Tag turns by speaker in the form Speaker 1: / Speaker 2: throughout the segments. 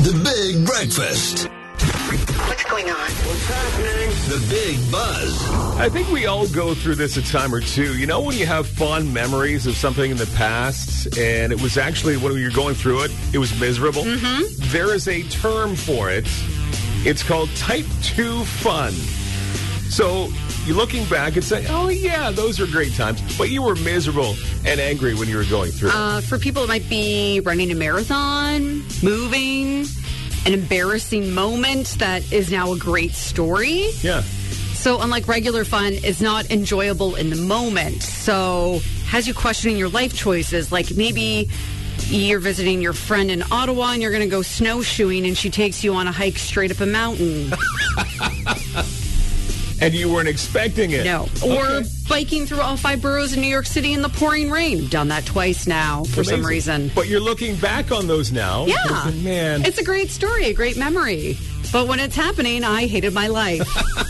Speaker 1: The Big Breakfast.
Speaker 2: What's going on?
Speaker 1: What's happening? The Big Buzz.
Speaker 3: I think we all go through this a time or two. You know when you have fond memories of something in the past and it was actually, when you're going through it, it was miserable? Mm-hmm. There is a term for it. It's called type 2 fun. So you're looking back and say, oh, yeah, those are great times. But you were miserable and angry when you were going through it.
Speaker 4: For people, it might be running a marathon, moving, an embarrassing moment that is now a great story.
Speaker 3: Yeah.
Speaker 4: So unlike regular fun, it's not enjoyable in the moment. So has you questioning your life choices. Like maybe you're visiting your friend in Ottawa and you're going to go snowshoeing and she takes you on a hike straight up a mountain.
Speaker 3: And you weren't expecting it.
Speaker 4: No. Or biking through all 5 boroughs in New York City in the pouring rain. Done that twice now for some reason.
Speaker 3: But you're looking back on those now.
Speaker 4: Yeah.
Speaker 3: Thinking, man.
Speaker 4: It's a great story, a great memory. But when it's happening, I hated my life.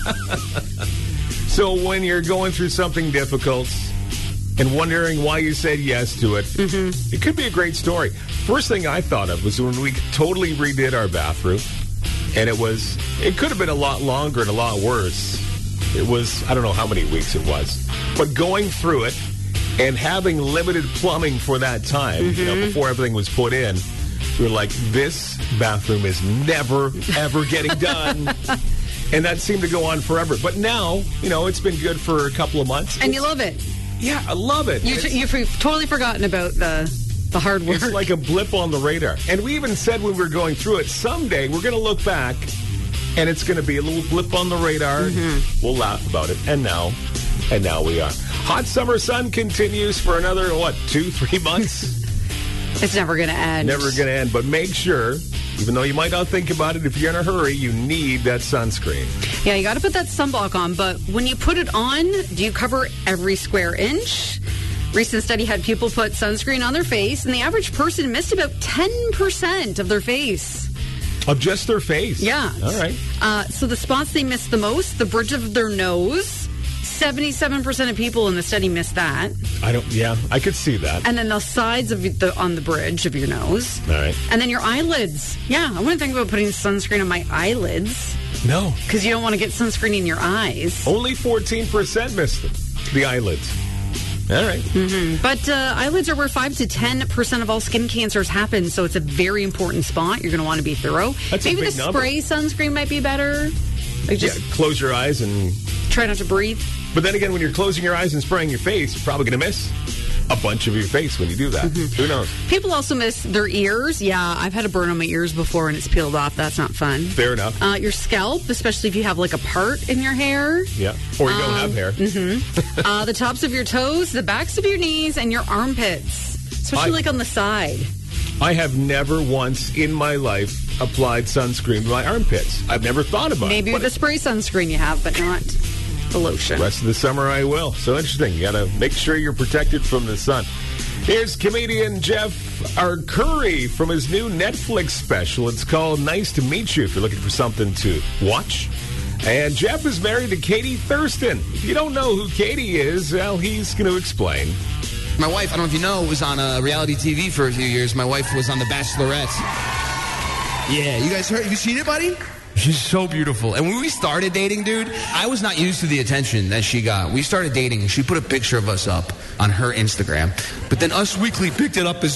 Speaker 3: So when you're going through something difficult and wondering why you said yes to it, it could be a great story. First thing I thought of was when we totally redid our bathroom. And it could have been a lot longer and a lot worse. It was, I don't know how many weeks it was. But going through it and having limited plumbing for that time, before everything was put in, we were like, this bathroom is never, ever getting done. And that seemed to go on forever. But now, it's been good for a couple of months.
Speaker 4: And you love it.
Speaker 3: Yeah, I love it.
Speaker 4: You've totally forgotten about the hard work.
Speaker 3: It's like a blip on the radar. And we even said when we were going through it, someday we're going to look back and it's going to be a little blip on the radar. We'll laugh about it. And now we are. Hot summer sun continues for another, 2-3 months?
Speaker 4: It's never going to end.
Speaker 3: Never going to end. But make sure, even though you might not think about it, if you're in a hurry, you need that sunscreen.
Speaker 4: Yeah, you got to put that sunblock on. But when you put it on, do you cover every square inch? Recent study had people put sunscreen on their face, and the average person missed about 10% of their face.
Speaker 3: Of just their face?
Speaker 4: Yeah.
Speaker 3: All right.
Speaker 4: So the spots they missed the most, the bridge of their nose, 77% of people in the study missed that.
Speaker 3: I could see that.
Speaker 4: And then the sides of on the bridge of your nose.
Speaker 3: All right.
Speaker 4: And then your eyelids. Yeah, I wouldn't think about putting sunscreen on my eyelids.
Speaker 3: No.
Speaker 4: Because you don't want to get sunscreen in your eyes.
Speaker 3: Only 14% missed it. The eyelids. All right.
Speaker 4: But eyelids are where 5 to 10% of all skin cancers happen, so it's a very important spot. You're going to want to be thorough.
Speaker 3: That's
Speaker 4: Maybe
Speaker 3: a big
Speaker 4: the
Speaker 3: number.
Speaker 4: spray sunscreen might be better. Like just
Speaker 3: close your eyes and
Speaker 4: try not to breathe.
Speaker 3: But then again, when you're closing your eyes and spraying your face, you're probably going to miss a bunch of your face when you do that. Who knows?
Speaker 4: People also miss their ears. Yeah, I've had a burn on my ears before and it's peeled off. That's not fun.
Speaker 3: Fair enough.
Speaker 4: Your scalp, especially if you have like a part in your hair.
Speaker 3: Yeah, or you don't have hair.
Speaker 4: The tops of your toes, the backs of your knees, and your armpits, especially like on the side.
Speaker 3: I have never once in my life applied sunscreen to my armpits. I've never thought about it.
Speaker 4: Maybe with the spray sunscreen you have, but not the lotion.
Speaker 3: The rest of the summer I will. So interesting. You got to make sure you're protected from the sun. Here's comedian Jeff Arcuri from his new Netflix special. It's called Nice to Meet You if you're looking for something to watch. And Jeff is married to Katie Thurston. If you don't know who Katie is, well, he's going to explain.
Speaker 5: My wife, I don't know if you know, was on reality TV for a few years. My wife was on The Bachelorette. Yeah, you guys heard? Have you seen it, buddy? She's so beautiful. And when we started dating, dude, I was not used to the attention that she got. We started dating, and she put a picture of us up on her Instagram. But then Us Weekly picked it up as